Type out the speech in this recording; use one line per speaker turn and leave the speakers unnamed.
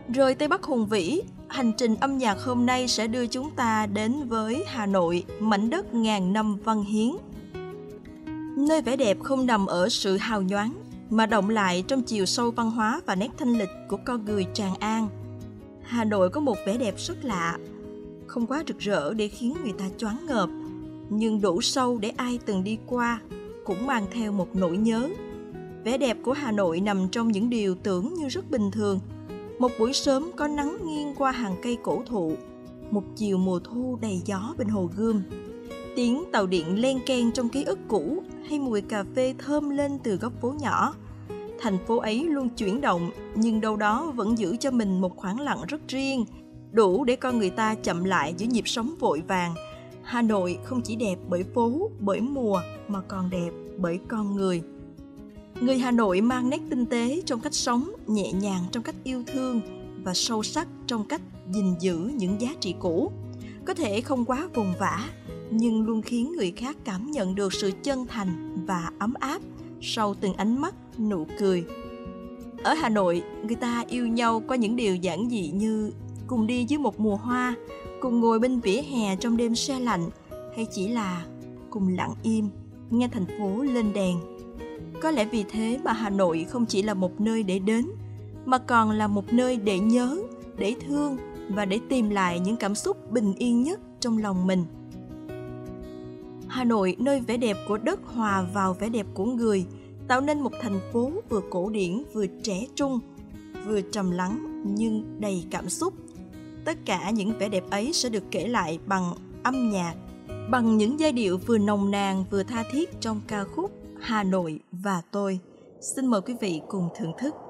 Rồi Tây Bắc hùng vĩ, hành trình âm nhạc hôm nay sẽ đưa chúng ta đến với Hà Nội, mảnh đất ngàn năm văn hiến. Nơi vẻ đẹp không nằm ở sự hào nhoáng, mà động lại trong chiều sâu văn hóa và nét thanh lịch của con người Tràng An. Hà Nội có một vẻ đẹp rất lạ, không quá rực rỡ để khiến người ta choáng ngợp, nhưng đủ sâu để ai từng đi qua cũng mang theo một nỗi nhớ. Vẻ đẹp của Hà Nội nằm trong những điều tưởng như rất bình thường. Một buổi sớm có nắng nghiêng qua hàng cây cổ thụ, một chiều mùa thu đầy gió bên Hồ Gươm, tiếng tàu điện len keng trong ký ức cũ hay mùi cà phê thơm lên từ góc phố nhỏ. Thành phố ấy luôn chuyển động, nhưng đâu đó vẫn giữ cho mình một khoảng lặng rất riêng, đủ để con người ta chậm lại giữa nhịp sống vội vàng. Hà Nội không chỉ đẹp bởi phố, bởi mùa, mà còn đẹp bởi con người. Người Hà Nội mang nét tinh tế trong cách sống, nhẹ nhàng trong cách yêu thương và sâu sắc trong cách gìn giữ những giá trị cũ. Có thể không quá vồn vã, nhưng luôn khiến người khác cảm nhận được sự chân thành và ấm áp sau từng ánh mắt, nụ cười. Ở Hà Nội, người ta yêu nhau qua những điều giản dị như cùng đi dưới một mùa hoa, cùng ngồi bên vỉa hè trong đêm se lạnh, hay chỉ là cùng lặng im, nghe thành phố lên đèn. Có lẽ vì thế mà Hà Nội không chỉ là một nơi để đến, mà còn là một nơi để nhớ, để thương và để tìm lại những cảm xúc bình yên nhất trong lòng mình. Hà Nội, nơi vẻ đẹp của đất hòa vào vẻ đẹp của người, tạo nên một thành phố vừa cổ điển vừa trẻ trung, vừa trầm lắng nhưng đầy cảm xúc. Tất cả những vẻ đẹp ấy sẽ được kể lại bằng âm nhạc, bằng những giai điệu vừa nồng nàn vừa tha thiết trong ca khúc Hà Nội và tôi. Xin mời quý vị cùng thưởng thức.